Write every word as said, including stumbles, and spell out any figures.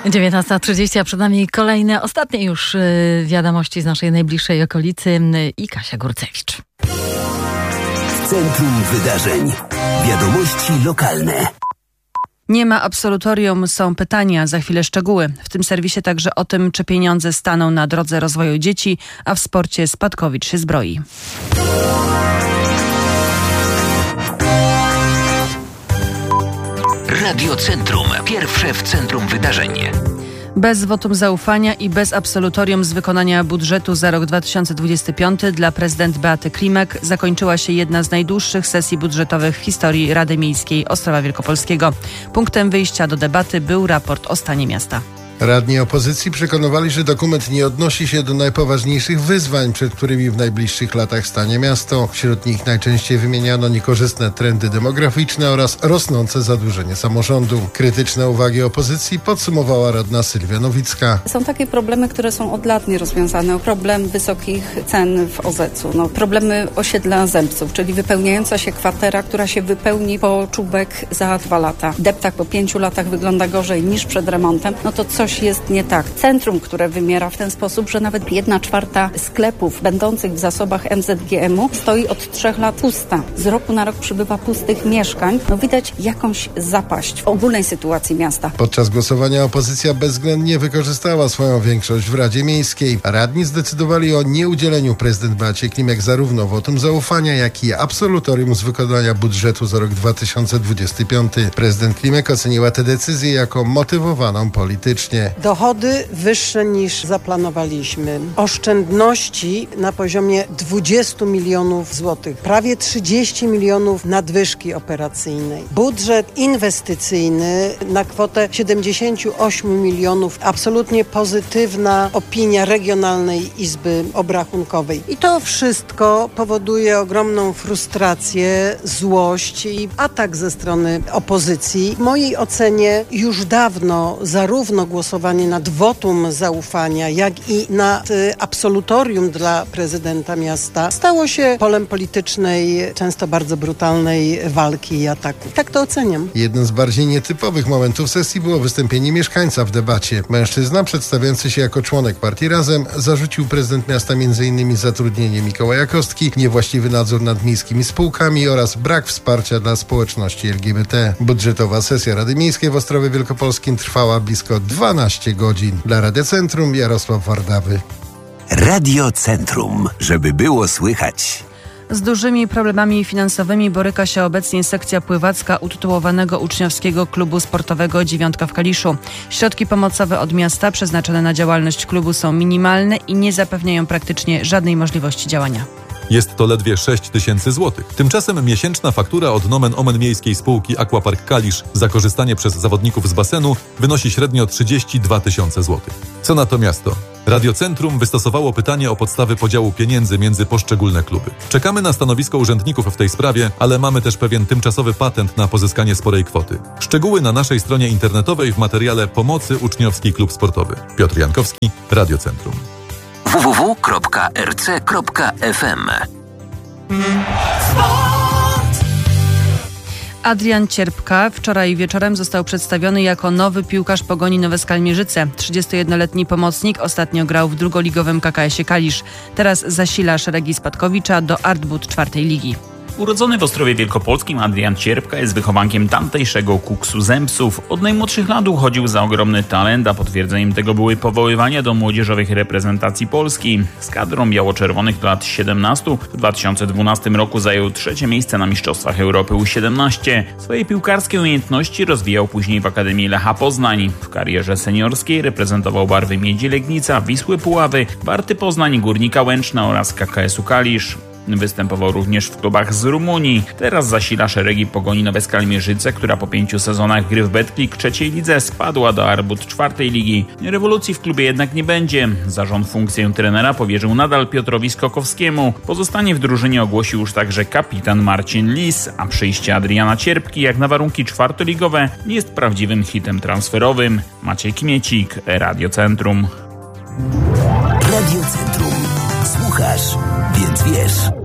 dziewiętnasta trzydzieści, a przed nami kolejne, ostatnie już wiadomości z naszej najbliższej okolicy i Kasia Górcewicz. W centrum wydarzeń. Wiadomości lokalne. Nie ma absolutorium, są pytania, za chwilę szczegóły. W tym serwisie także o tym, czy pieniądze staną na drodze rozwoju dzieci, a w sporcie Spadkowicz się zbroi. Radio Centrum. Pierwsze w centrum wydarzeń. Bez wotum zaufania i bez absolutorium z wykonania budżetu za rok dwa tysiące dwudziesty piąty dla prezydent Beaty Klimek zakończyła się jedna z najdłuższych sesji budżetowych w historii Rady Miejskiej Ostrowa Wielkopolskiego. Punktem wyjścia do debaty był raport o stanie miasta. Radni opozycji przekonywali, że dokument nie odnosi się do najpoważniejszych wyzwań, przed którymi w najbliższych latach stanie miasto. Wśród nich najczęściej wymieniano niekorzystne trendy demograficzne oraz rosnące zadłużenie samorządu. Krytyczne uwagi opozycji podsumowała radna Sylwia Nowicka. Są takie problemy, które są od lat nierozwiązane. Problem wysokich cen w O Z E-u, no, problemy osiedla Zębców, czyli wypełniająca się kwatera, która się wypełni po czubek za dwa lata. Deptak po pięciu latach wygląda gorzej niż przed remontem. No to coś jest nie tak. Centrum, które wymiera w ten sposób, że nawet jedna czwarta sklepów będących w zasobach M Z G M-u stoi od trzech lat pusta. Z roku na rok przybywa pustych mieszkań. No widać jakąś zapaść w ogólnej sytuacji miasta. Podczas głosowania opozycja bezwzględnie wykorzystała swoją większość w Radzie Miejskiej. Radni zdecydowali o nieudzieleniu prezydent Beacie Klimek zarówno wotum zaufania, jak i absolutorium z wykonania budżetu za rok dwa tysiące dwudziesty piąty. Prezydent Klimek oceniła tę decyzję jako motywowaną politycznie. Dochody wyższe niż zaplanowaliśmy. Oszczędności na poziomie dwadzieścia milionów złotych. Prawie trzydzieści milionów nadwyżki operacyjnej. Budżet inwestycyjny na kwotę siedemdziesiąt osiem milionów. Absolutnie pozytywna opinia Regionalnej Izby Obrachunkowej. I to wszystko powoduje ogromną frustrację, złość i atak ze strony opozycji. W mojej ocenie już dawno zarówno głosowanie nad wotum zaufania, jak i nad absolutorium dla prezydenta miasta stało się polem politycznej, często bardzo brutalnej walki i ataku. Tak to oceniam. Jednym z bardziej nietypowych momentów sesji było wystąpienie mieszkańca w debacie. Mężczyzna, przedstawiający się jako członek partii Razem, zarzucił prezydent miasta między innymi zatrudnienie Mikołaja Kostki, niewłaściwy nadzór nad miejskimi spółkami oraz brak wsparcia dla społeczności L G B T. Budżetowa sesja Rady Miejskiej w Ostrowie Wielkopolskim trwała blisko dwanaście godzin. Dla Radia Centrum Jarosław Wardawy. Radio Centrum, żeby było słychać. Z dużymi problemami finansowymi boryka się obecnie sekcja pływacka utytułowanego uczniowskiego klubu sportowego Dziewiątka w Kaliszu. Środki pomocowe od miasta przeznaczone na działalność klubu są minimalne i nie zapewniają praktycznie żadnej możliwości działania. Jest to ledwie sześć tysięcy złotych. Tymczasem miesięczna faktura od nomen omen miejskiej spółki Aquapark Kalisz za korzystanie przez zawodników z basenu wynosi średnio trzydzieści dwa tysiące złotych. Co na to miasto? Radio Centrum wystosowało pytanie o podstawy podziału pieniędzy między poszczególne kluby. Czekamy na stanowisko urzędników w tej sprawie, ale mamy też pewien tymczasowy patent na pozyskanie sporej kwoty. Szczegóły na naszej stronie internetowej w materiale Pomocy Uczniowski Klub Sportowy. Piotr Jankowski, Radio Centrum. w w w kropka r c kropka f m. Adrian Cierpka wczoraj wieczorem został przedstawiony jako nowy piłkarz Pogoni Nowe Skalmierzyce. trzydziestojednoletni pomocnik ostatnio grał w drugoligowym K K S-ie Kalisz. Teraz zasila szeregi Spadkowicza do Artbud czwartej ligi. Urodzony w Ostrowie Wielkopolskim Adrian Cierpka jest wychowankiem tamtejszego Kuksu Zębców. Od najmłodszych lat uchodził za ogromny talent, a potwierdzeniem tego były powoływania do młodzieżowych reprezentacji Polski. Z kadrą biało-czerwonych do lat siedemnastu w dwa tysiące dwunastym roku zajął trzecie miejsce na Mistrzostwach Europy U siedemnaście. Swoje piłkarskie umiejętności rozwijał później w Akademii Lecha Poznań. W karierze seniorskiej reprezentował barwy Miedzi Legnica, Wisły Puławy, Warty Poznań, Górnika Łęczna oraz K K S-u Kalisz. Występował również w klubach z Rumunii. Teraz zasila szeregi Pogoni Nowe Skalmierzyce, która po pięciu sezonach gry w Betclic trzeciej lidze spadła do Arbut czwartej ligi. Rewolucji w klubie jednak nie będzie. Zarząd funkcję trenera powierzył nadal Piotrowi Skokowskiemu. Pozostanie w drużynie ogłosił już także kapitan Marcin Lis, a przyjście Adriana Cierpki jak na warunki czwartoligowe jest prawdziwym hitem transferowym. Maciej Kmiecik, Radio Centrum. Radio Centrum. Słuchasz, więc wiesz.